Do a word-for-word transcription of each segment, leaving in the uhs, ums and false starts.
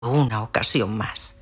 una ocasión más.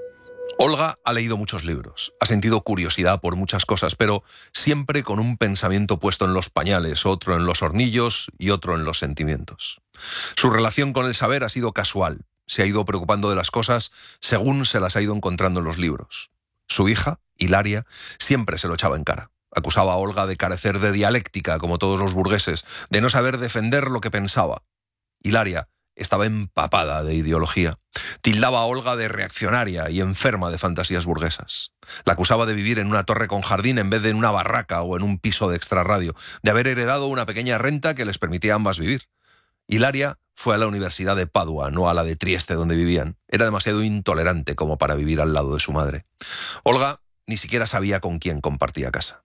Olga ha leído muchos libros, ha sentido curiosidad por muchas cosas, pero siempre con un pensamiento puesto en los pañales, otro en los hornillos y otro en los sentimientos. Su relación con el saber ha sido casual, se ha ido preocupando de las cosas según se las ha ido encontrando en los libros. Su hija, Hilaria, siempre se lo echaba en cara. Acusaba a Olga de carecer de dialéctica, como todos los burgueses, de no saber defender lo que pensaba. Hilaria estaba empapada de ideología. Tildaba a Olga de reaccionaria y enferma de fantasías burguesas. La acusaba de vivir en una torre con jardín en vez de en una barraca o en un piso de extrarradio, de haber heredado una pequeña renta que les permitía a ambas vivir. Hilaria fue a la Universidad de Padua, no a la de Trieste, donde vivían. Era demasiado intolerante como para vivir al lado de su madre. Olga ni siquiera sabía con quién compartía casa.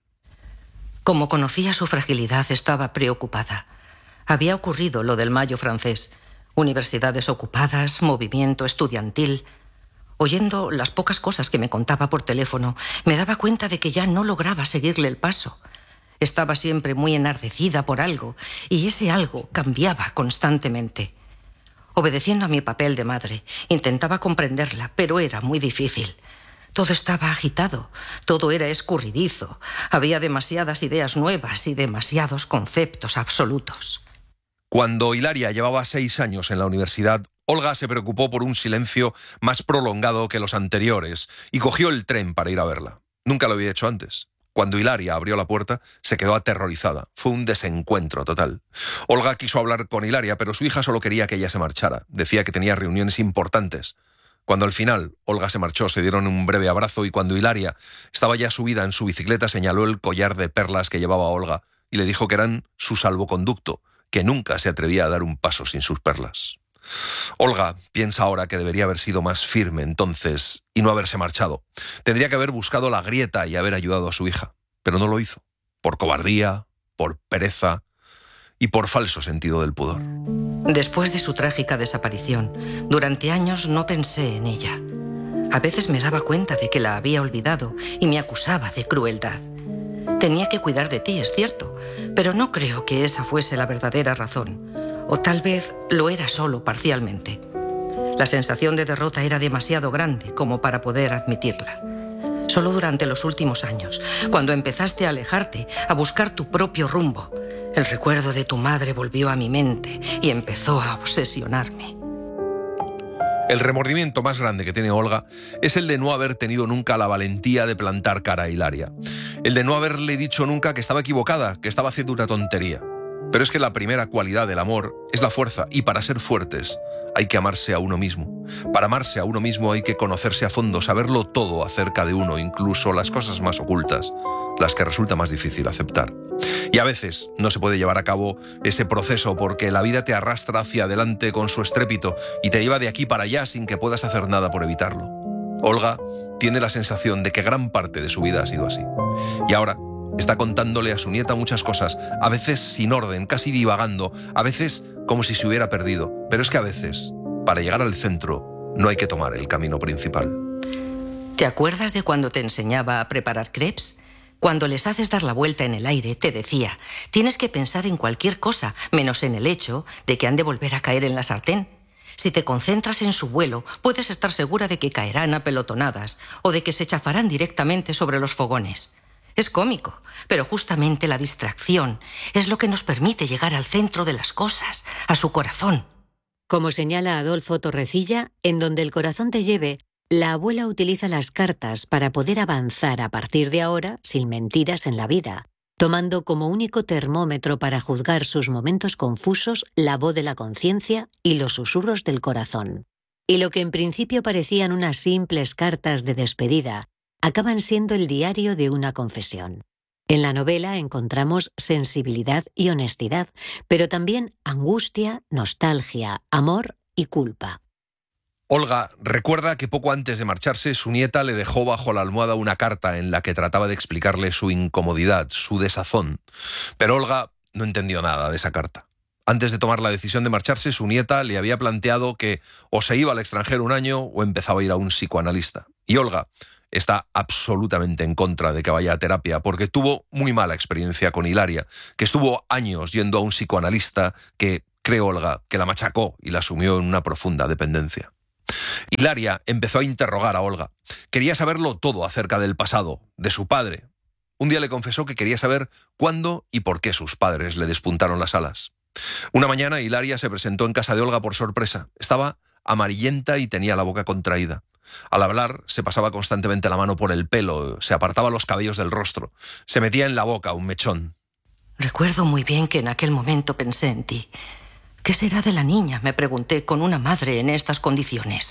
Como conocía su fragilidad, estaba preocupada. Había ocurrido lo del Mayo francés. Universidades ocupadas, movimiento estudiantil. Oyendo las pocas cosas que me contaba por teléfono, me daba cuenta de que ya no lograba seguirle el paso. Estaba siempre muy enardecida por algo, y ese algo cambiaba constantemente. Obedeciendo a mi papel de madre, intentaba comprenderla, pero era muy difícil. Todo estaba agitado, todo era escurridizo. Había demasiadas ideas nuevas y demasiados conceptos absolutos. Cuando Hilaria llevaba seis años en la universidad, Olga se preocupó por un silencio más prolongado que los anteriores y cogió el tren para ir a verla. Nunca lo había hecho antes. Cuando Hilaria abrió la puerta, se quedó aterrorizada. Fue un desencuentro total. Olga quiso hablar con Hilaria, pero su hija solo quería que ella se marchara. Decía que tenía reuniones importantes. Cuando al final Olga se marchó, se dieron un breve abrazo y cuando Hilaria estaba ya subida en su bicicleta, señaló el collar de perlas que llevaba Olga y le dijo que eran su salvoconducto, que nunca se atrevía a dar un paso sin sus perlas. Olga piensa ahora que debería haber sido más firme entonces y no haberse marchado. Tendría que haber buscado la grieta y haber ayudado a su hija, pero no lo hizo, por cobardía, por pereza y por falso sentido del pudor. Después de su trágica desaparición, durante años no pensé en ella. A veces me daba cuenta de que la había olvidado y me acusaba de crueldad. Tenía que cuidar de ti, es cierto, pero no creo que esa fuese la verdadera razón. O tal vez lo era solo parcialmente. La sensación de derrota era demasiado grande como para poder admitirla. Solo durante los últimos años, cuando empezaste a alejarte, a buscar tu propio rumbo, el recuerdo de tu madre volvió a mi mente y empezó a obsesionarme. El remordimiento más grande que tiene Olga es el de no haber tenido nunca la valentía de plantar cara a Hilaria. El de no haberle dicho nunca que estaba equivocada, que estaba haciendo una tontería. Pero es que la primera cualidad del amor es la fuerza, y para ser fuertes hay que amarse a uno mismo. Para amarse a uno mismo hay que conocerse a fondo, saberlo todo acerca de uno, incluso las cosas más ocultas, las que resulta más difícil aceptar. Y a veces no se puede llevar a cabo ese proceso porque la vida te arrastra hacia adelante con su estrépito y te lleva de aquí para allá sin que puedas hacer nada por evitarlo. Olga tiene la sensación de que gran parte de su vida ha sido así. Y ahora está contándole a su nieta muchas cosas, a veces sin orden, casi divagando, a veces como si se hubiera perdido. Pero es que a veces, para llegar al centro, no hay que tomar el camino principal. ¿Te acuerdas de cuando te enseñaba a preparar crepes? Cuando les haces dar la vuelta en el aire, te decía, tienes que pensar en cualquier cosa, menos en el hecho de que han de volver a caer en la sartén. Si te concentras en su vuelo, puedes estar segura de que caerán apelotonadas o de que se chafarán directamente sobre los fogones. Es cómico, pero justamente la distracción es lo que nos permite llegar al centro de las cosas, a su corazón. Como señala Adolfo Torrecilla, en donde el corazón te lleve, la abuela utiliza las cartas para poder avanzar a partir de ahora sin mentiras en la vida, tomando como único termómetro para juzgar sus momentos confusos la voz de la conciencia y los susurros del corazón. Y lo que en principio parecían unas simples cartas de despedida, acaban siendo el diario de una confesión. En la novela encontramos sensibilidad y honestidad, pero también angustia, nostalgia, amor y culpa. Olga recuerda que poco antes de marcharse, su nieta le dejó bajo la almohada una carta en la que trataba de explicarle su incomodidad, su desazón. Pero Olga no entendió nada de esa carta. Antes de tomar la decisión de marcharse, su nieta le había planteado que o se iba al extranjero un año o empezaba a ir a un psicoanalista. Y Olga está absolutamente en contra de que vaya a terapia porque tuvo muy mala experiencia con Hilaria, que estuvo años yendo a un psicoanalista que, cree Olga, que la machacó y la sumió en una profunda dependencia. Hilaria empezó a interrogar a Olga. Quería saberlo todo acerca del pasado, de su padre. Un día le confesó que quería saber cuándo y por qué sus padres le despuntaron las alas. Una mañana Hilaria se presentó en casa de Olga por sorpresa. Estaba amarillenta y tenía la boca contraída. Al hablar se pasaba constantemente la mano por el pelo, se apartaba los cabellos del rostro, se metía en la boca un mechón. Recuerdo muy bien que en aquel momento pensé en ti. ¿Qué será de la niña?, me pregunté, con una madre en estas condiciones.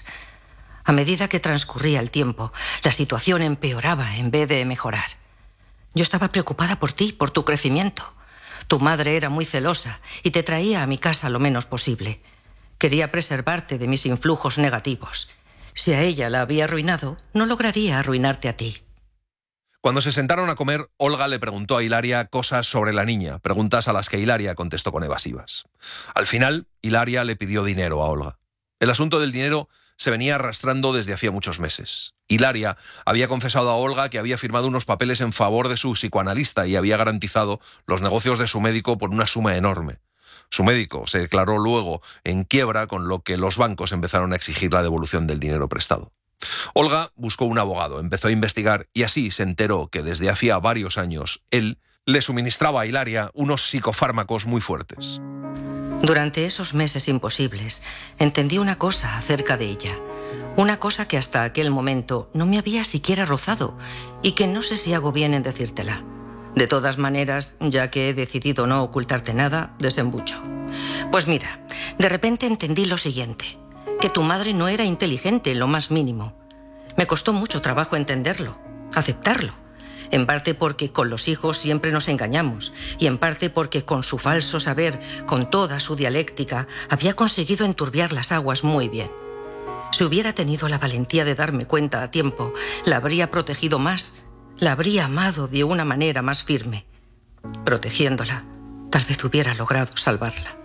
A medida que transcurría el tiempo, la situación empeoraba en vez de mejorar. Yo estaba preocupada por ti, por tu crecimiento. Tu madre era muy celosa y te traía a mi casa lo menos posible. Quería preservarte de mis influjos negativos. Si a ella la había arruinado, no lograría arruinarte a ti. Cuando se sentaron a comer, Olga le preguntó a Hilaria cosas sobre la niña, preguntas a las que Hilaria contestó con evasivas. Al final, Hilaria le pidió dinero a Olga. El asunto del dinero se venía arrastrando desde hacía muchos meses. Hilaria había confesado a Olga que había firmado unos papeles en favor de su psicoanalista y había garantizado los negocios de su médico por una suma enorme. Su médico se declaró luego en quiebra, con lo que los bancos empezaron a exigir la devolución del dinero prestado. Olga buscó un abogado, empezó a investigar y así se enteró que desde hacía varios años él le suministraba a Hilaria unos psicofármacos muy fuertes. Durante esos meses imposibles, entendí una cosa acerca de ella. Una cosa que hasta aquel momento no me había siquiera rozado y que no sé si hago bien en decírtela. De todas maneras, ya que he decidido no ocultarte nada, desembucho. Pues mira, de repente entendí lo siguiente: que tu madre no era inteligente en lo más mínimo. Me costó mucho trabajo entenderlo, aceptarlo. En parte porque con los hijos siempre nos engañamos y en parte porque con su falso saber, con toda su dialéctica, había conseguido enturbiar las aguas muy bien. Si hubiera tenido la valentía de darme cuenta a tiempo, la habría protegido más, la habría amado de una manera más firme. Protegiéndola, tal vez hubiera logrado salvarla.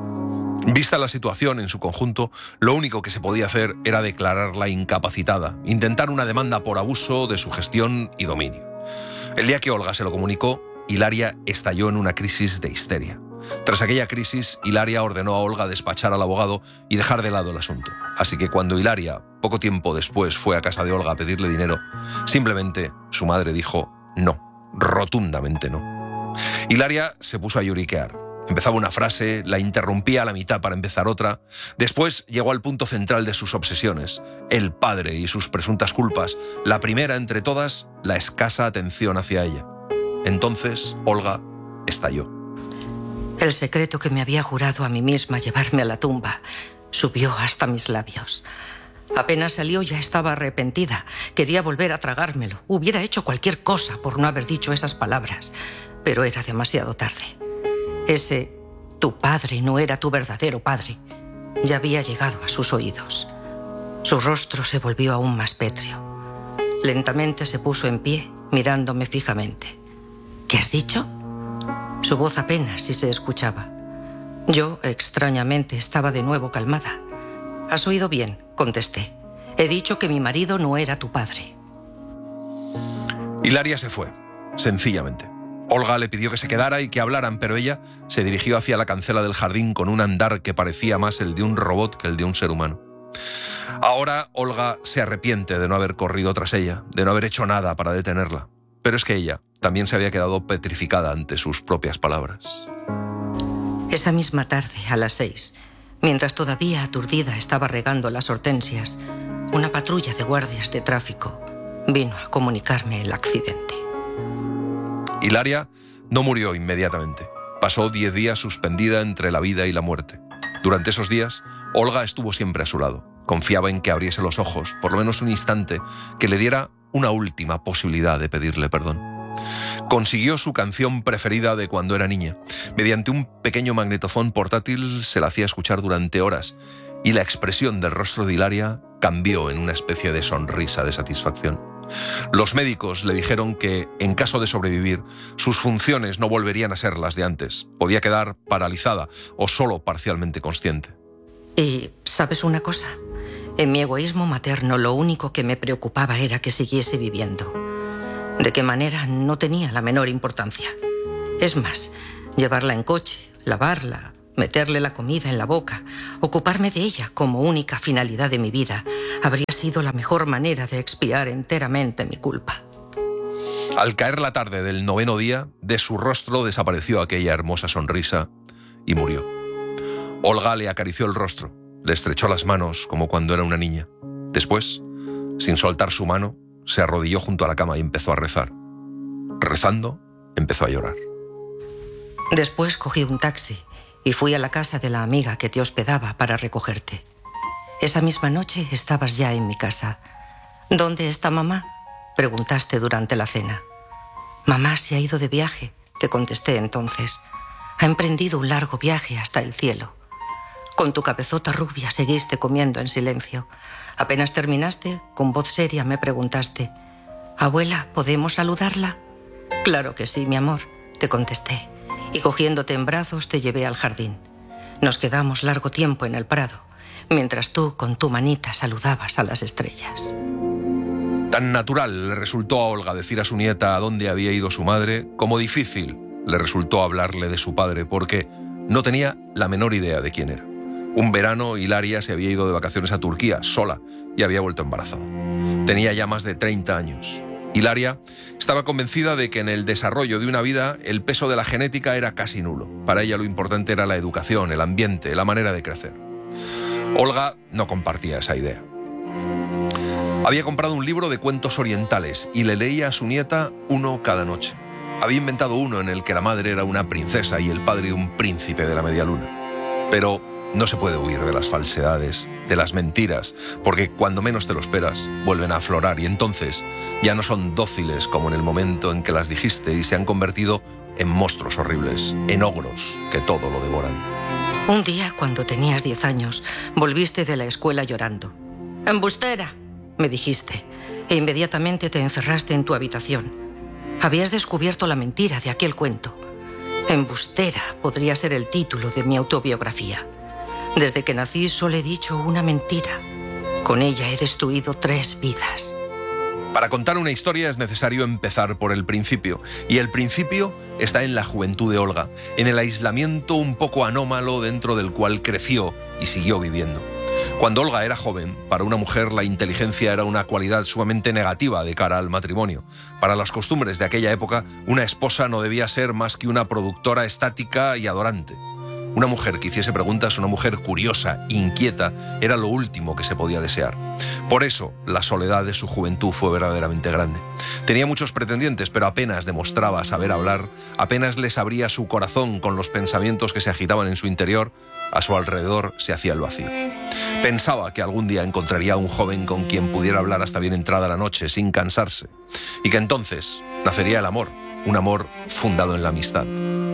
Vista la situación en su conjunto, lo único que se podía hacer era declararla incapacitada, intentar una demanda por abuso de su gestión y dominio. El día que Olga se lo comunicó, Hilaria estalló en una crisis de histeria. Tras aquella crisis, Hilaria ordenó a Olga despachar al abogado y dejar de lado el asunto. Así que cuando Hilaria, poco tiempo después, fue a casa de Olga a pedirle dinero, simplemente su madre dijo no, rotundamente no. Hilaria se puso a lloriquear. Empezaba una frase, la interrumpía a la mitad para empezar otra. Después llegó al punto central de sus obsesiones, el padre y sus presuntas culpas. La primera entre todas, la escasa atención hacia ella. Entonces, Olga estalló. El secreto que me había jurado a mí misma llevarme a la tumba subió hasta mis labios. Apenas salió ya estaba arrepentida. Quería volver a tragármelo. Hubiera hecho cualquier cosa por no haber dicho esas palabras. Pero era demasiado tarde. Ese tu padre no era tu verdadero padre ya había llegado a sus oídos. Su rostro se volvió aún más pétreo. Lentamente se puso en pie, mirándome fijamente. ¿Qué has dicho? Su voz apenas si se escuchaba. Yo, extrañamente, estaba de nuevo calmada. «Has oído bien», contesté. «He dicho que mi marido no era tu padre». Hilaria se fue, sencillamente. Olga le pidió que se quedara y que hablaran, pero ella se dirigió hacia la cancela del jardín con un andar que parecía más el de un robot que el de un ser humano. Ahora Olga se arrepiente de no haber corrido tras ella, de no haber hecho nada para detenerla. Pero es que ella también se había quedado petrificada ante sus propias palabras. Esa misma tarde, a las seis, mientras todavía aturdida estaba regando las hortensias, una patrulla de guardias de tráfico vino a comunicarme el accidente. Hilaria no murió inmediatamente. Pasó diez días suspendida entre la vida y la muerte. Durante esos días, Olga estuvo siempre a su lado. Confiaba en que abriese los ojos, por lo menos un instante, que le diera una última posibilidad de pedirle perdón. Consiguió su canción preferida de cuando era niña. Mediante un pequeño magnetofón portátil se la hacía escuchar durante horas y la expresión del rostro de Hilaria cambió en una especie de sonrisa de satisfacción. Los médicos le dijeron que, en caso de sobrevivir, sus funciones no volverían a ser las de antes. Podía quedar paralizada o solo parcialmente consciente. Y, ¿sabes una cosa? En mi egoísmo materno lo único que me preocupaba era que siguiese viviendo. De qué manera no tenía la menor importancia. Es más, llevarla en coche, lavarla, meterle la comida en la boca, ocuparme de ella como única finalidad de mi vida, habría sido la mejor manera de expiar enteramente mi culpa. Al caer la tarde del noveno día, de su rostro desapareció aquella hermosa sonrisa y murió. Olga le acarició el rostro, le estrechó las manos como cuando era una niña. Después, sin soltar su mano, se arrodilló junto a la cama y empezó a rezar. Rezando, empezó a llorar. Después cogí un taxi y fui a la casa de la amiga que te hospedaba para recogerte. Esa misma noche estabas ya en mi casa. ¿Dónde está mamá?, preguntaste durante la cena. Mamá se ha ido de viaje, te contesté entonces. Ha emprendido un largo viaje hasta el cielo. Con tu cabezota rubia seguiste comiendo en silencio. Apenas terminaste, con voz seria me preguntaste: «Abuela, ¿podemos saludarla?». «Claro que sí, mi amor», te contesté, y cogiéndote en brazos te llevé al jardín. Nos quedamos largo tiempo en el prado, mientras tú con tu manita saludabas a las estrellas. Tan natural le resultó a Olga decir a su nieta a dónde había ido su madre, como difícil le resultó hablarle de su padre, porque no tenía la menor idea de quién era. Un verano, Hilaria se había ido de vacaciones a Turquía, sola, y había vuelto embarazada. Tenía ya más de treinta años. Hilaria estaba convencida de que en el desarrollo de una vida el peso de la genética era casi nulo. Para ella lo importante era la educación, el ambiente, la manera de crecer. Olga no compartía esa idea. Había comprado un libro de cuentos orientales y le leía a su nieta uno cada noche. Había inventado uno en el que la madre era una princesa y el padre un príncipe de la media luna. Pero no se puede huir de las falsedades, de las mentiras, porque cuando menos te lo esperas, vuelven a aflorar y entonces ya no son dóciles como en el momento en que las dijiste y se han convertido en monstruos horribles, en ogros que todo lo devoran. Un día, cuando tenías diez años, volviste de la escuela llorando. «¡Embustera!», me dijiste, e inmediatamente te encerraste en tu habitación. Habías descubierto la mentira de aquel cuento. «Embustera» podría ser el título de mi autobiografía. Desde que nací solo he dicho una mentira. Con ella he destruido tres vidas. Para contar una historia es necesario empezar por el principio. Y el principio está en la juventud de Olga, en el aislamiento un poco anómalo dentro del cual creció y siguió viviendo. Cuando Olga era joven, para una mujer la inteligencia era una cualidad sumamente negativa de cara al matrimonio. Para las costumbres de aquella época, una esposa no debía ser más que una productora estática y adorante. Una mujer que hiciese preguntas, una mujer curiosa, inquieta, era lo último que se podía desear. Por eso, la soledad de su juventud fue verdaderamente grande. Tenía muchos pretendientes, pero apenas demostraba saber hablar, apenas les abría su corazón con los pensamientos que se agitaban en su interior, a su alrededor se hacía el vacío. Pensaba que algún día encontraría a un joven con quien pudiera hablar hasta bien entrada la noche, sin cansarse, y que entonces nacería el amor, un amor fundado en la amistad.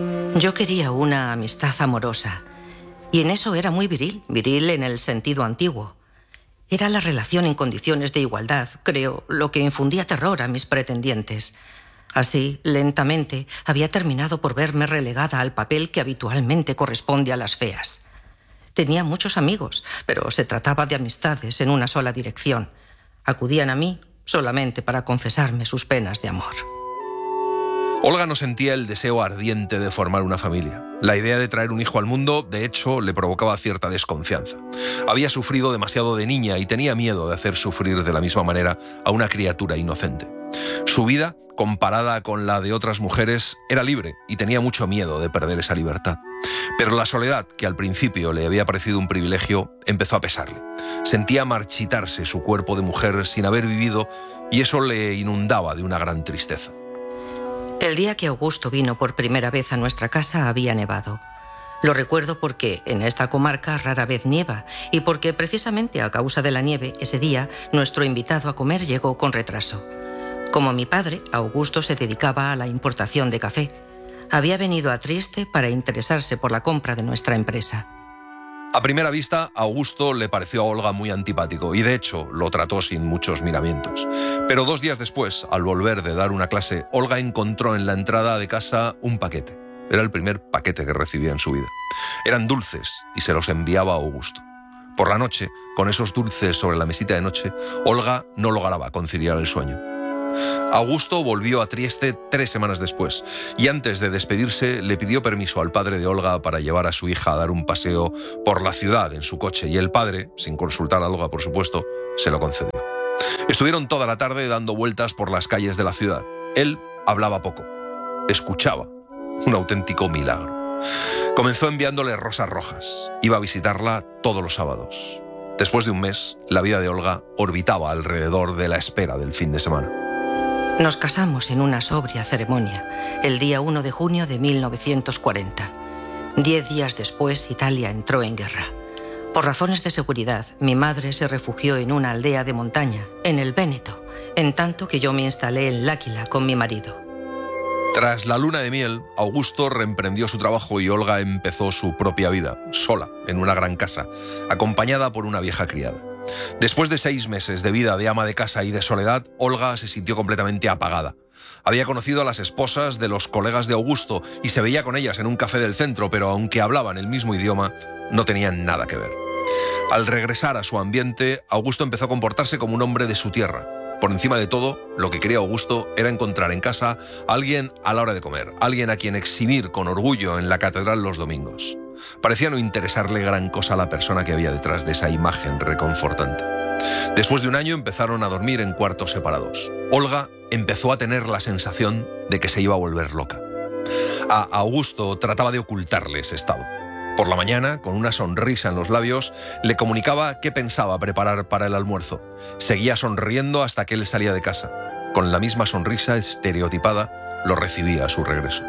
Yo quería una amistad amorosa, y en eso era muy viril, viril en el sentido antiguo. Era la relación en condiciones de igualdad, creo, lo que infundía terror a mis pretendientes. Así, lentamente, había terminado por verme relegada al papel que habitualmente corresponde a las feas. Tenía muchos amigos, pero se trataba de amistades en una sola dirección. Acudían a mí solamente para confesarme sus penas de amor. Olga no sentía el deseo ardiente de formar una familia. La idea de traer un hijo al mundo, de hecho, le provocaba cierta desconfianza. Había sufrido demasiado de niña y tenía miedo de hacer sufrir de la misma manera a una criatura inocente. Su vida, comparada con la de otras mujeres, era libre y tenía mucho miedo de perder esa libertad. Pero la soledad, que al principio le había parecido un privilegio, empezó a pesarle. Sentía marchitarse su cuerpo de mujer sin haber vivido y eso le inundaba de una gran tristeza. El día que Augusto vino por primera vez a nuestra casa había nevado. Lo recuerdo porque en esta comarca rara vez nieva y porque precisamente a causa de la nieve ese día nuestro invitado a comer llegó con retraso. Como mi padre, Augusto se dedicaba a la importación de café. Había venido a Trieste para interesarse por la compra de nuestra empresa. A primera vista, Augusto le pareció a Olga muy antipático y de hecho lo trató sin muchos miramientos. Pero dos días después, al volver de dar una clase, Olga encontró en la entrada de casa un paquete. Era el primer paquete que recibía en su vida. Eran dulces y se los enviaba a Augusto. Por la noche, con esos dulces sobre la mesita de noche, Olga no lograba conciliar el sueño. Augusto volvió a Trieste tres semanas después y antes de despedirse le pidió permiso al padre de Olga para llevar a su hija a dar un paseo por la ciudad en su coche y el padre, sin consultar a Olga por supuesto, se lo concedió. Estuvieron toda la tarde dando vueltas por las calles de la ciudad. Él hablaba poco, escuchaba, un auténtico milagro. Comenzó enviándole rosas rojas, iba a visitarla todos los sábados. Después de un mes, la vida de Olga orbitaba alrededor de la espera del fin de semana. Nos casamos en una sobria ceremonia, el día uno de junio de mil novecientos cuarenta. Diez días después, Italia entró en guerra. Por razones de seguridad, mi madre se refugió en una aldea de montaña, en el Véneto, en tanto que yo me instalé en L'Áquila con mi marido. Tras la luna de miel, Augusto reemprendió su trabajo y Olga empezó su propia vida, sola, en una gran casa, acompañada por una vieja criada. Después de seis meses de vida de ama de casa y de soledad, Olga se sintió completamente apagada. Había conocido a las esposas de los colegas de Augusto y se veía con ellas en un café del centro, pero aunque hablaban el mismo idioma, no tenían nada que ver. Al regresar a su ambiente, Augusto empezó a comportarse como un hombre de su tierra. Por encima de todo, lo que quería Augusto era encontrar en casa a alguien a la hora de comer, alguien a quien exhibir con orgullo en la catedral los domingos. Parecía no interesarle gran cosa a la persona que había detrás de esa imagen reconfortante. Después de un año empezaron a dormir en cuartos separados. Olga empezó a tener la sensación de que se iba a volver loca. A Augusto trataba de ocultarle ese estado. Por la mañana, con una sonrisa en los labios, le comunicaba qué pensaba preparar para el almuerzo. Seguía sonriendo hasta que él salía de casa. Con la misma sonrisa estereotipada, lo recibía a su regreso.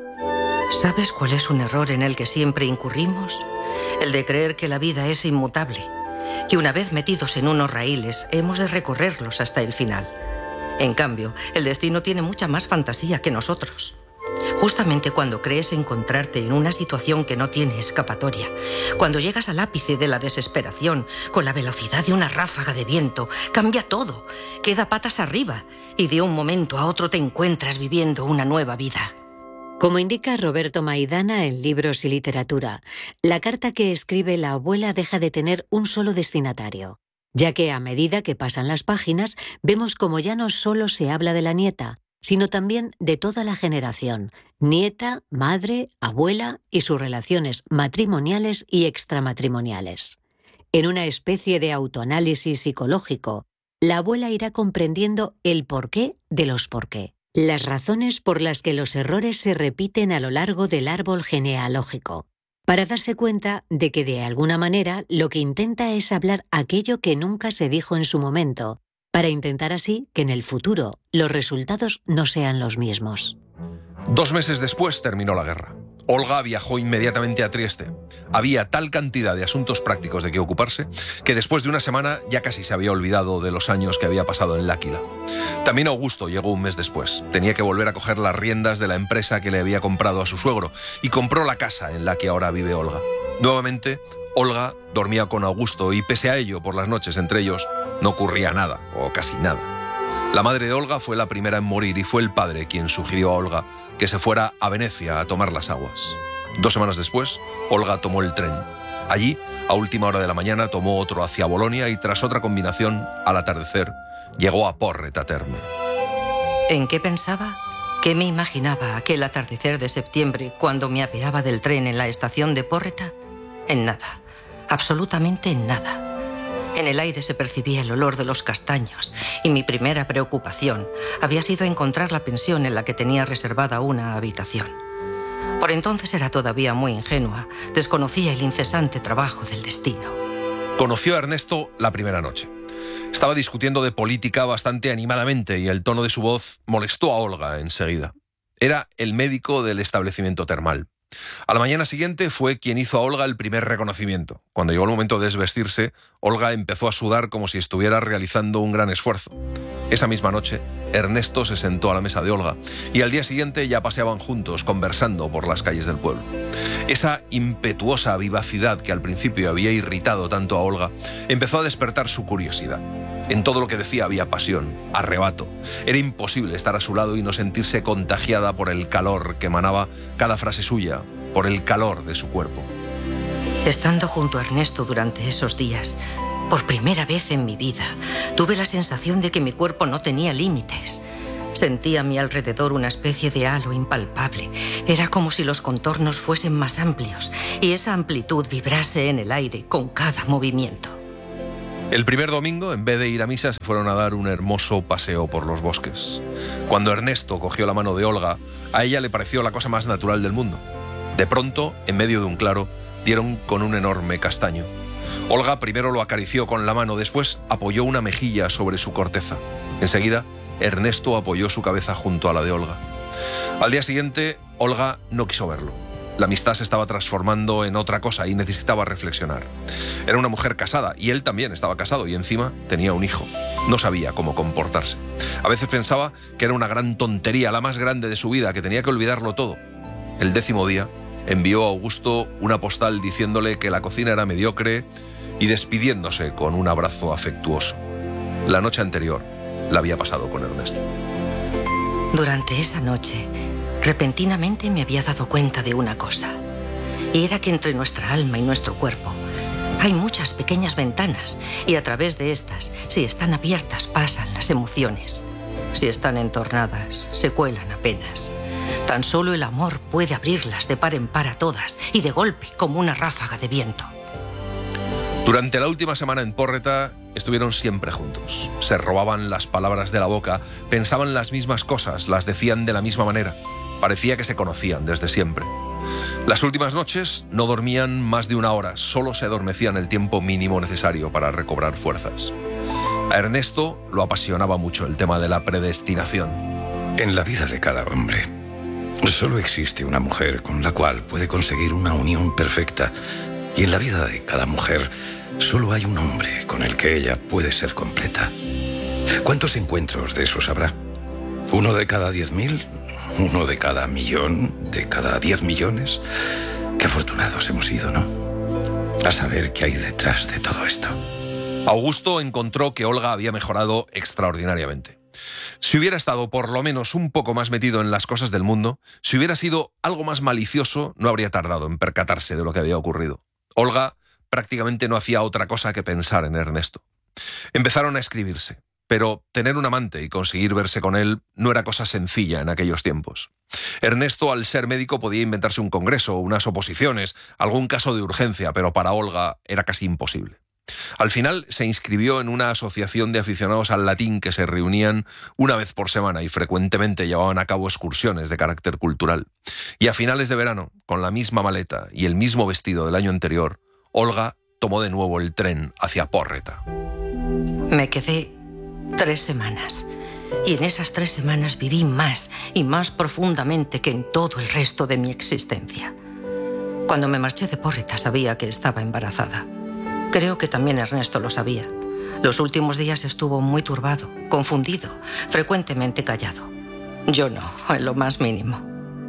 ¿Sabes cuál es un error en el que siempre incurrimos? El de creer que la vida es inmutable, que una vez metidos en unos raíles hemos de recorrerlos hasta el final. En cambio, el destino tiene mucha más fantasía que nosotros. Justamente cuando crees encontrarte en una situación que no tiene escapatoria, cuando llegas al ápice de la desesperación, con la velocidad de una ráfaga de viento, cambia todo, queda patas arriba y de un momento a otro te encuentras viviendo una nueva vida. Como indica Roberto Maidana en Libros y Literatura, la carta que escribe la abuela deja de tener un solo destinatario, ya que a medida que pasan las páginas vemos como ya no solo se habla de la nieta, sino también de toda la generación, nieta, madre, abuela y sus relaciones matrimoniales y extramatrimoniales. En una especie de autoanálisis psicológico, la abuela irá comprendiendo el porqué de los porqué. Las razones por las que los errores se repiten a lo largo del árbol genealógico, para darse cuenta de que de alguna manera lo que intenta es hablar aquello que nunca se dijo en su momento, para intentar así que en el futuro los resultados no sean los mismos. Dos meses después terminó la guerra. Olga viajó inmediatamente a Trieste. Había tal cantidad de asuntos prácticos de que ocuparse que después de una semana ya casi se había olvidado de los años que había pasado en L'Áquila. También Augusto llegó un mes después. Tenía que volver a coger las riendas de la empresa que le había comprado a su suegro y compró la casa en la que ahora vive Olga. Nuevamente, Olga dormía con Augusto y pese a ello, por las noches entre ellos, no ocurría nada, o casi nada. La madre de Olga fue la primera en morir y fue el padre quien sugirió a Olga que se fuera a Venecia a tomar las aguas. Dos semanas después, Olga tomó el tren. Allí, a última hora de la mañana, tomó otro hacia Bolonia y tras otra combinación, al atardecer, llegó a Porretta Terme. ¿En qué pensaba? ¿Qué me imaginaba aquel atardecer de septiembre cuando me apeaba del tren en la estación de Porretta? En nada, absolutamente en nada. En el aire se percibía el olor de los castaños y mi primera preocupación había sido encontrar la pensión en la que tenía reservada una habitación. Por entonces era todavía muy ingenua, desconocía el incesante trabajo del destino. Conoció a Ernesto la primera noche. Estaba discutiendo de política bastante animadamente y el tono de su voz molestó a Olga enseguida. Era el médico del establecimiento termal. A la mañana siguiente fue quien hizo a Olga el primer reconocimiento. Cuando llegó el momento de desvestirse, Olga empezó a sudar como si estuviera realizando un gran esfuerzo. Esa misma noche, Ernesto se sentó a la mesa de Olga y al día siguiente ya paseaban juntos, conversando por las calles del pueblo. Esa impetuosa vivacidad que al principio había irritado tanto a Olga empezó a despertar su curiosidad. En todo lo que decía había pasión, arrebato. Era imposible estar a su lado y no sentirse contagiada por el calor que emanaba cada frase suya, por el calor de su cuerpo. Estando junto a Ernesto durante esos días, por primera vez en mi vida, tuve la sensación de que mi cuerpo no tenía límites, Sentía a mi alrededor una especie de halo impalpable. Era como si los contornos fuesen más amplios y esa amplitud vibrase en el aire con cada movimiento. El primer domingo, en vez de ir a misa, se fueron a dar un hermoso paseo por los bosques. Cuando Ernesto cogió la mano de Olga, a ella le pareció la cosa más natural del mundo. De pronto, en medio de un claro, dieron con un enorme castaño. Olga primero lo acarició con la mano, después apoyó una mejilla sobre su corteza. Enseguida, Ernesto apoyó su cabeza junto a la de Olga. Al día siguiente, Olga no quiso verlo. La amistad se estaba transformando en otra cosa y necesitaba reflexionar. Era una mujer casada y él también estaba casado y encima tenía un hijo. No sabía cómo comportarse. A veces pensaba que era una gran tontería, la más grande de su vida, que tenía que olvidarlo todo. El décimo día envió a Augusto una postal diciéndole que la cocina era mediocre y despidiéndose con un abrazo afectuoso. La noche anterior la había pasado con Ernesto. Durante esa noche, repentinamente me había dado cuenta de una cosa. Y era que entre nuestra alma y nuestro cuerpo hay muchas pequeñas ventanas y a través de estas, si están abiertas, pasan las emociones. Si están entornadas, se cuelan apenas. Tan solo el amor puede abrirlas de par en par a todas y de golpe como una ráfaga de viento. Durante la última semana en Pórreta estuvieron siempre juntos. Se robaban las palabras de la boca, pensaban las mismas cosas, las decían de la misma manera. Parecía que se conocían desde siempre. Las últimas noches no dormían más de una hora, solo se adormecían el tiempo mínimo necesario para recobrar fuerzas. A Ernesto lo apasionaba mucho el tema de la predestinación. En la vida de cada hombre, solo existe una mujer con la cual puede conseguir una unión perfecta. Y en la vida de cada mujer, solo hay un hombre con el que ella puede ser completa. ¿Cuántos encuentros de esos habrá? ¿Uno de cada diez mil? ¿Uno de cada millón? ¿De cada diez millones? Qué afortunados hemos sido, ¿no? A saber qué hay detrás de todo esto. Augusto encontró que Olga había mejorado extraordinariamente. Si hubiera estado por lo menos un poco más metido en las cosas del mundo, si hubiera sido algo más malicioso, no habría tardado en percatarse de lo que había ocurrido. Olga prácticamente no hacía otra cosa que pensar en Ernesto. Empezaron a escribirse, pero tener un amante y conseguir verse con él no era cosa sencilla en aquellos tiempos. Ernesto, al ser médico, podía inventarse un congreso, unas oposiciones, algún caso de urgencia, pero para Olga era casi imposible. Al final se inscribió en una asociación de aficionados al latín que se reunían una vez por semana y frecuentemente llevaban a cabo excursiones de carácter cultural. Y a finales de verano, con la misma maleta y el mismo vestido del año anterior, Olga tomó de nuevo el tren hacia Pórreta. Me quedé tres semanas y en esas tres semanas viví más y más profundamente que en todo el resto de mi existencia. Cuando me marché de Pórreta sabía que estaba embarazada. Creo que también Ernesto lo sabía. Los últimos días estuvo muy turbado, confundido, frecuentemente callado. Yo no, en lo más mínimo.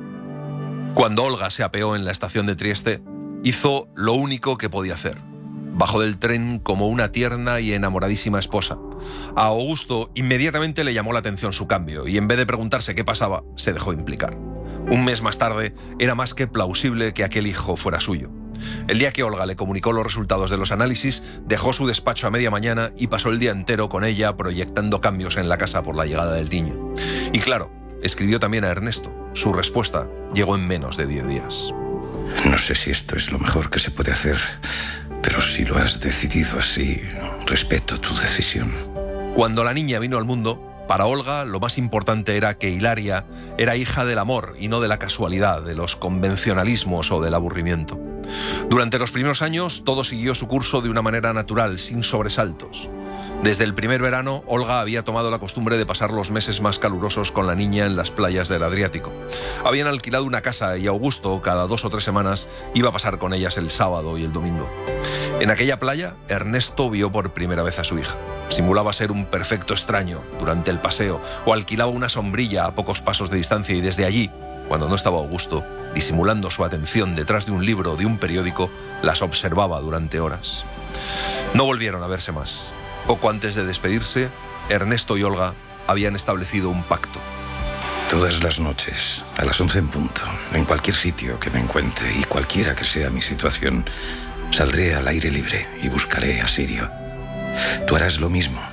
Cuando Olga se apeó en la estación de Trieste, hizo lo único que podía hacer. Bajó del tren como una tierna y enamoradísima esposa. A Augusto inmediatamente le llamó la atención su cambio y en vez de preguntarse qué pasaba, se dejó implicar. Un mes más tarde, era más que plausible que aquel hijo fuera suyo. El día que Olga le comunicó los resultados de los análisis, dejó su despacho a media mañana y pasó el día entero con ella proyectando cambios en la casa por la llegada del niño. Y claro, escribió también a Ernesto. Su respuesta llegó en menos de diez días. No sé si esto es lo mejor que se puede hacer, pero si lo has decidido así, respeto tu decisión. Cuando la niña vino al mundo, para Olga lo más importante era que Hilaria era hija del amor y no de la casualidad, de los convencionalismos o del aburrimiento. Durante los primeros años todo siguió su curso de una manera natural, sin sobresaltos. Desde el primer verano, Olga había tomado la costumbre de pasar los meses más calurosos con la niña en las playas del Adriático. Habían alquilado una casa y Augusto, cada dos o tres semanas, iba a pasar con ellas el sábado y el domingo. En aquella playa, Ernesto vio por primera vez a su hija. Simulaba ser un perfecto extraño durante el paseo o alquilaba una sombrilla a pocos pasos de distancia y desde allí, cuando no estaba Augusto, disimulando su atención detrás de un libro o de un periódico, las observaba durante horas. No volvieron a verse más. Poco antes de despedirse, Ernesto y Olga habían establecido un pacto. Todas las noches, a las once en punto, en cualquier sitio que me encuentre y cualquiera que sea mi situación, saldré al aire libre y buscaré a Sirio. Tú harás lo mismo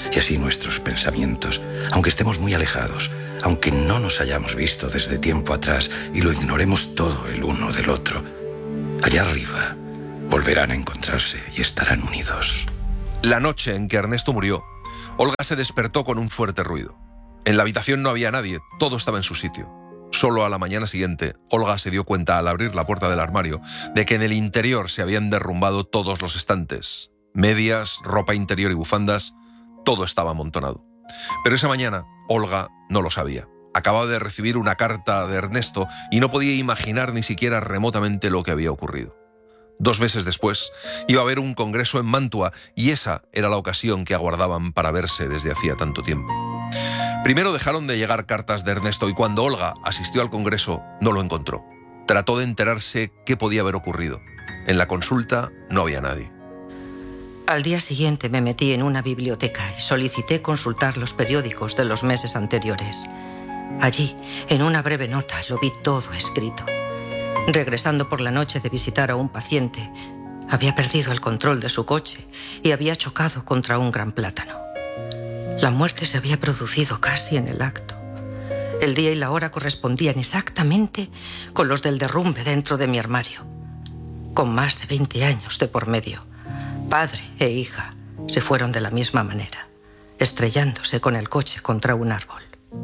Y así nuestros pensamientos, aunque estemos muy alejados, aunque no nos hayamos visto desde tiempo atrás y lo ignoremos todo el uno del otro, allá arriba volverán a encontrarse y estarán unidos. La noche en que Ernesto murió, Olga se despertó con un fuerte ruido. En la habitación no había nadie, todo estaba en su sitio. Solo a la mañana siguiente, Olga se dio cuenta al abrir la puerta del armario de que en el interior se habían derrumbado todos los estantes. Medias, ropa interior y bufandas, todo estaba amontonado. Pero esa mañana, Olga no lo sabía. Acababa de recibir una carta de Ernesto y no podía imaginar ni siquiera remotamente lo que había ocurrido. Dos meses después, iba a haber un congreso en Mantua y esa era la ocasión que aguardaban para verse desde hacía tanto tiempo. Primero dejaron de llegar cartas de Ernesto y cuando Olga asistió al congreso no lo encontró. Trató de enterarse qué podía haber ocurrido. En la consulta no había nadie. Al día siguiente me metí en una biblioteca y solicité consultar los periódicos de los meses anteriores. Allí, en una breve nota, lo vi todo escrito. Regresando por la noche de visitar a un paciente, había perdido el control de su coche y había chocado contra un gran plátano. La muerte se había producido casi en el acto. El día y la hora correspondían exactamente con los del derrumbe dentro de mi armario. Con más de veinte años de por medio, padre e hija se fueron de la misma manera, estrellándose con el coche contra un árbol.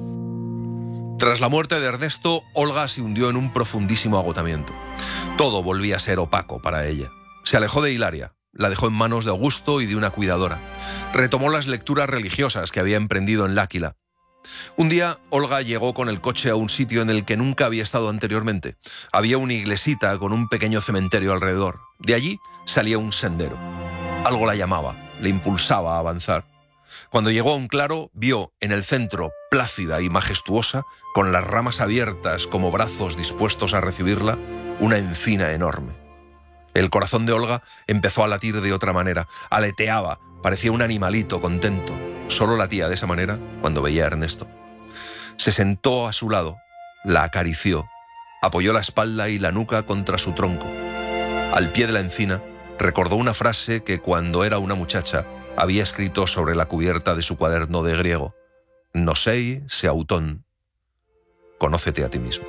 Tras la muerte de Ernesto, Olga se hundió en un profundísimo agotamiento. Todo volvía a ser opaco para ella. Se alejó de Hilaria, la dejó en manos de Augusto y de una cuidadora. Retomó las lecturas religiosas que había emprendido en L'Áquila. Un día, Olga llegó con el coche a un sitio en el que nunca había estado anteriormente. Había una iglesita con un pequeño cementerio alrededor. De allí salía un sendero. Algo la llamaba, le impulsaba a avanzar. Cuando llegó a un claro, vio en el centro, plácida y majestuosa, con las ramas abiertas como brazos dispuestos a recibirla, una encina enorme. El corazón de Olga empezó a latir de otra manera, aleteaba, parecía un animalito contento. Solo latía de esa manera cuando veía a Ernesto. Se sentó a su lado, la acarició, apoyó la espalda y la nuca contra su tronco. Al pie de la encina, recordó una frase que cuando era una muchacha había escrito sobre la cubierta de su cuaderno de griego: Nosei se autón. Conócete a ti mismo.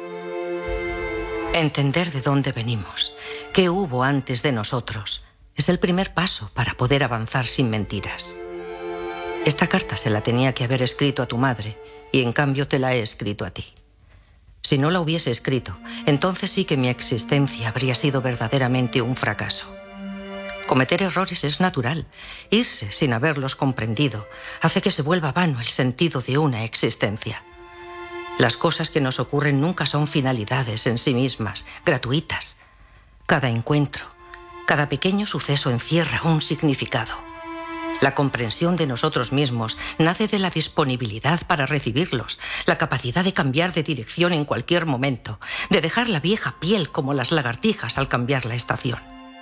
Entender de dónde venimos, qué hubo antes de nosotros, es el primer paso para poder avanzar sin mentiras. Esta carta se la tenía que haber escrito a tu madre y en cambio te la he escrito a ti. Si no la hubiese escrito, entonces sí que mi existencia habría sido verdaderamente un fracaso. Cometer errores es natural. Irse sin haberlos comprendido hace que se vuelva vano el sentido de una existencia. Las cosas que nos ocurren nunca son finalidades en sí mismas, gratuitas. Cada encuentro, cada pequeño suceso encierra un significado. La comprensión de nosotros mismos nace de la disponibilidad para recibirlos, la capacidad de cambiar de dirección en cualquier momento, de dejar la vieja piel como las lagartijas al cambiar la estación.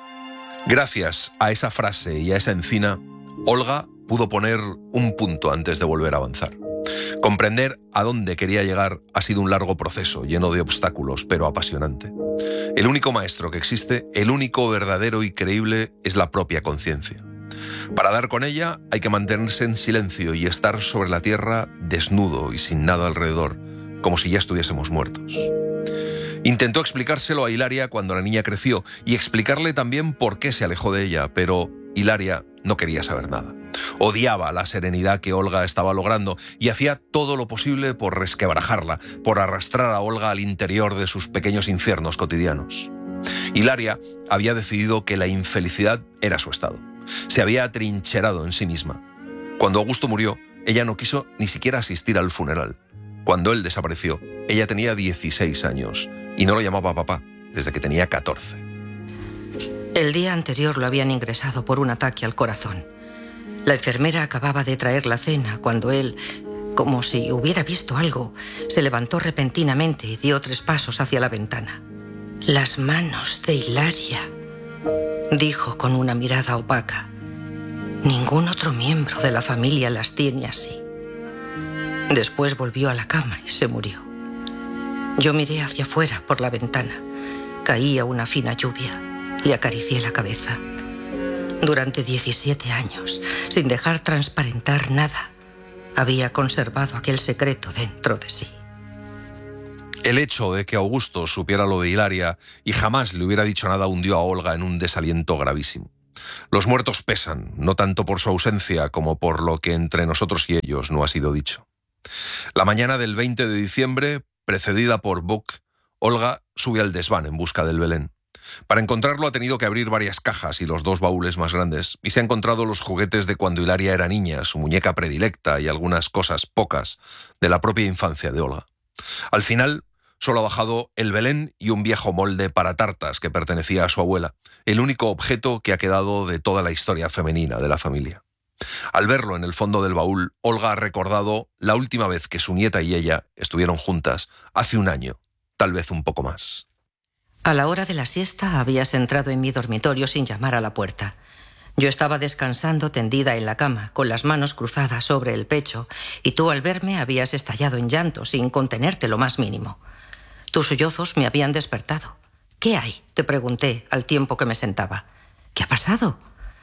Gracias a esa frase y a esa encina, Olga pudo poner un punto antes de volver a avanzar. Comprender a dónde quería llegar ha sido un largo proceso, lleno de obstáculos, pero apasionante. El único maestro que existe, el único verdadero y creíble, es la propia conciencia. Para dar con ella hay que mantenerse en silencio y estar sobre la tierra desnudo y sin nada alrededor, como si ya estuviésemos muertos. Intentó explicárselo a Hilaria cuando la niña creció y explicarle también por qué se alejó de ella, pero Hilaria no quería saber nada. Odiaba la serenidad que Olga estaba logrando y hacía todo lo posible por resquebrajarla, por arrastrar a Olga al interior de sus pequeños infiernos cotidianos. Hilaria había decidido que la infelicidad era su estado. Se había atrincherado en sí misma. Cuando Augusto murió, ella no quiso ni siquiera asistir al funeral. Cuando él desapareció, ella tenía dieciséis años y no lo llamaba papá desde que tenía catorce. El día anterior lo habían ingresado por un ataque al corazón. La enfermera acababa de traer la cena cuando él, como si hubiera visto algo, se levantó repentinamente y dio tres pasos hacia la ventana. «Las manos de Hilaria», dijo con una mirada opaca. «Ningún otro miembro de la familia las tiene así». Después volvió a la cama y se murió. Yo miré hacia afuera por la ventana. Caía una fina lluvia. Le acaricié la cabeza. Durante diecisiete años, sin dejar transparentar nada, había conservado aquel secreto dentro de sí. El hecho de que Augusto supiera lo de Hilaria y jamás le hubiera dicho nada hundió a Olga en un desaliento gravísimo. Los muertos pesan, no tanto por su ausencia como por lo que entre nosotros y ellos no ha sido dicho. La mañana del veinte de diciembre, precedida por Buck, Olga sube al desván en busca del Belén. Para encontrarlo ha tenido que abrir varias cajas y los dos baúles más grandes, y se ha encontrado los juguetes de cuando Hilaria era niña, su muñeca predilecta y algunas cosas pocas de la propia infancia de Olga. Al final, solo ha bajado el Belén y un viejo molde para tartas que pertenecía a su abuela, el único objeto que ha quedado de toda la historia femenina de la familia. Al verlo en el fondo del baúl, Olga ha recordado la última vez que su nieta y ella estuvieron juntas, hace un año, tal vez un poco más. A la hora de la siesta habías entrado en mi dormitorio sin llamar a la puerta. Yo estaba descansando tendida en la cama, con las manos cruzadas sobre el pecho, y tú al verme habías estallado en llanto sin contenerte lo más mínimo. Tus sollozos me habían despertado. ¿Qué hay?, te pregunté al tiempo que me sentaba. ¿Qué ha pasado?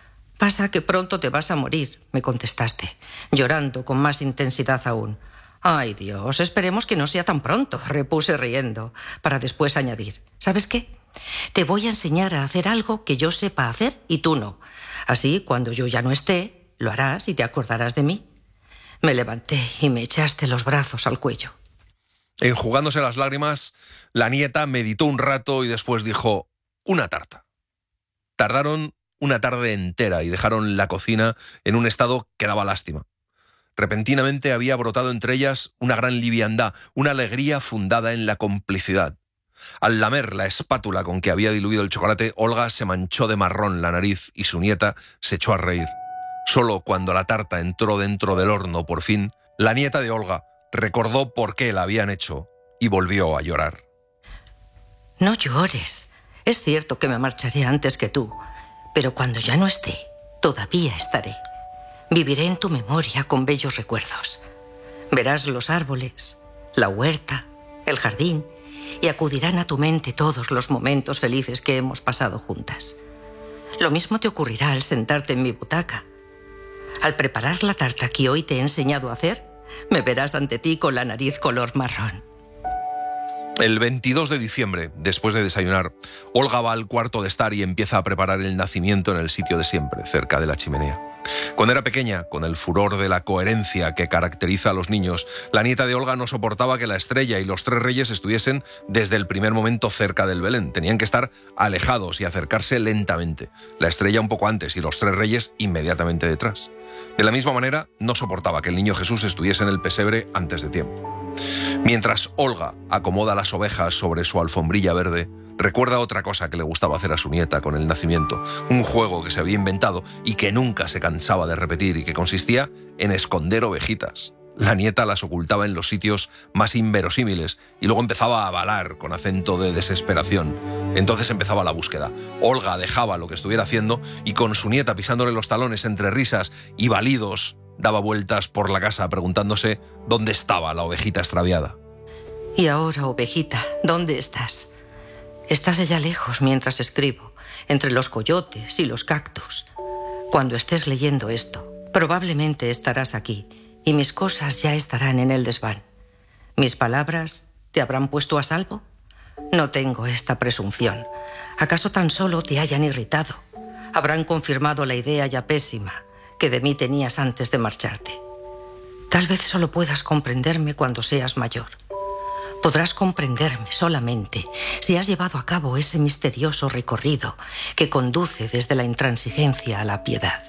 Pasa que pronto te vas a morir, me contestaste, llorando con más intensidad aún. Ay, Dios, esperemos que no sea tan pronto, repuse riendo, para después añadir. ¿Sabes qué? Te voy a enseñar a hacer algo que yo sepa hacer y tú no. Así, cuando yo ya no esté, lo harás y te acordarás de mí. Me levanté y me echaste los brazos al cuello. Enjugándose las lágrimas, la nieta meditó un rato y después dijo, una tarta. Tardaron una tarde entera y dejaron la cocina en un estado que daba lástima. Repentinamente había brotado entre ellas una gran liviandad, una alegría fundada en la complicidad. Al lamer la espátula con que había diluido el chocolate, Olga se manchó de marrón la nariz y su nieta se echó a reír. Solo cuando la tarta entró dentro del horno, por fin, la nieta de Olga recordó por qué la habían hecho y volvió a llorar. No llores. Es cierto que me marcharé antes que tú, pero cuando ya no esté, todavía estaré. Viviré en tu memoria con bellos recuerdos. Verás los árboles, la huerta, el jardín, y acudirán a tu mente todos los momentos felices que hemos pasado juntas. Lo mismo te ocurrirá al sentarte en mi butaca. Al preparar la tarta que hoy te he enseñado a hacer, me verás ante ti con la nariz color marrón. El veintidós de diciembre, después de desayunar, Olga va al cuarto de estar y empieza a preparar el nacimiento en el sitio de siempre, cerca de la chimenea. Cuando era pequeña, con el furor de la coherencia que caracteriza a los niños, la nieta de Olga no soportaba que la estrella y los tres reyes estuviesen desde el primer momento cerca del Belén. Tenían que estar alejados y acercarse lentamente. La estrella un poco antes y los tres reyes inmediatamente detrás. De la misma manera, no soportaba que el niño Jesús estuviese en el pesebre antes de tiempo. Mientras Olga acomoda las ovejas sobre su alfombrilla verde, recuerda otra cosa que le gustaba hacer a su nieta con el nacimiento, un juego que se había inventado y que nunca se cansaba de repetir y que consistía en esconder ovejitas. La nieta las ocultaba en los sitios más inverosímiles y luego empezaba a balar con acento de desesperación. Entonces empezaba la búsqueda. Olga dejaba lo que estuviera haciendo y con su nieta pisándole los talones entre risas y balidos, daba vueltas por la casa preguntándose dónde estaba la ovejita extraviada. Y ahora, ovejita, ¿dónde estás? Estás allá lejos mientras escribo, entre los coyotes y los cactus. Cuando estés leyendo esto, probablemente estarás aquí y mis cosas ya estarán en el desván. ¿Mis palabras te habrán puesto a salvo? No tengo esta presunción. ¿Acaso tan solo te hayan irritado? Habrán confirmado la idea ya pésima que de mí tenías antes de marcharte. Tal vez solo puedas comprenderme cuando seas mayor. Podrás comprenderme solamente si has llevado a cabo ese misterioso recorrido que conduce desde la intransigencia a la piedad.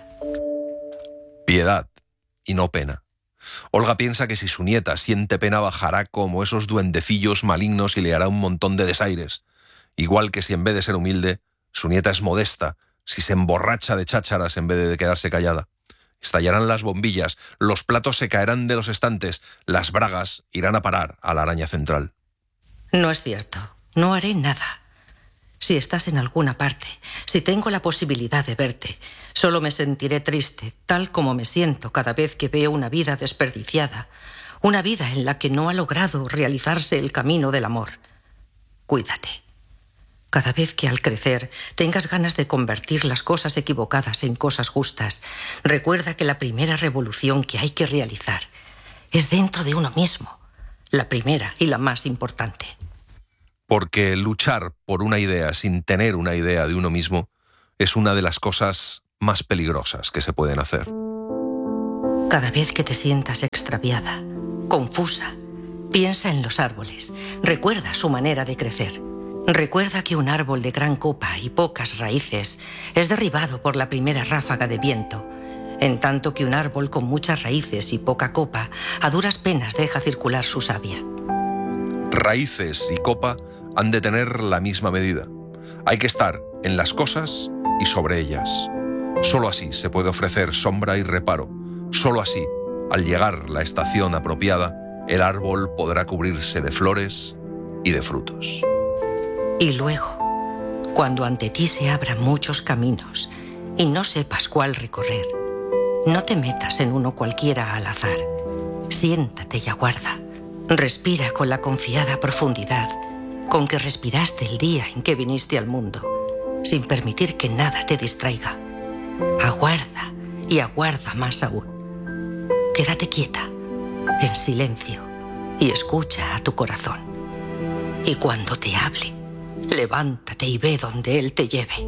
Piedad y no pena. Olga piensa que si su nieta siente pena bajará como esos duendecillos malignos y le hará un montón de desaires. Igual que si en vez de ser humilde, su nieta es modesta, si se emborracha de chácharas en vez de quedarse callada. Estallarán las bombillas, los platos se caerán de los estantes, las bragas irán a parar a la araña central. No es cierto, no haré nada. Si estás en alguna parte, si tengo la posibilidad de verte, solo me sentiré triste, tal como me siento cada vez que veo una vida desperdiciada, una vida en la que no ha logrado realizarse el camino del amor. Cuídate. Cada vez que al crecer tengas ganas de convertir las cosas equivocadas en cosas justas, recuerda que la primera revolución que hay que realizar es dentro de uno mismo, la primera y la más importante. Porque luchar por una idea sin tener una idea de uno mismo es una de las cosas más peligrosas que se pueden hacer. Cada vez que te sientas extraviada, confusa, piensa en los árboles, recuerda su manera de crecer. Recuerda que un árbol de gran copa y pocas raíces es derribado por la primera ráfaga de viento, en tanto que un árbol con muchas raíces y poca copa a duras penas deja circular su savia. Raíces y copa han de tener la misma medida. Hay que estar en las cosas y sobre ellas. Solo así se puede ofrecer sombra y reparo. Solo así, al llegar la estación apropiada, el árbol podrá cubrirse de flores y de frutos. Y luego, cuando ante ti se abran muchos caminos y no sepas cuál recorrer, no te metas en uno cualquiera al azar. Siéntate y aguarda. Respira con la confiada profundidad con que respiraste el día en que viniste al mundo, sin permitir que nada te distraiga. Aguarda y aguarda más aún. Quédate quieta, en silencio, y escucha a tu corazón. Y cuando te hable, levántate y ve donde él te lleve.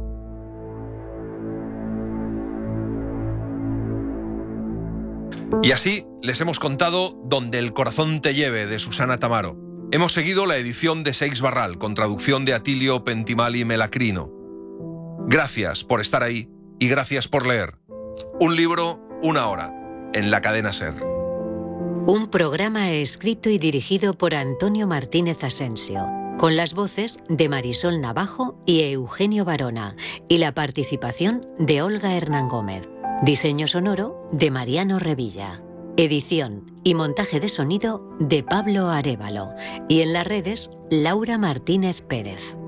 Y así les hemos contado Donde el corazón te lleve, de Susana Tamaro. Hemos seguido la edición de Seix Barral, con traducción de Atilio Pentimali Melacrino. Gracias por estar ahí y gracias por leer. Un libro, una hora, en la cadena SER. Un programa escrito y dirigido por Antonio Martínez Asensio, con las voces de Marisol Navajo y Eugenio Barona, y la participación de Olga Hernán Gómez. Diseño sonoro de Mariano Revilla. Edición y montaje de sonido de Pablo Arévalo. Y en las redes, Laura Martínez Pérez.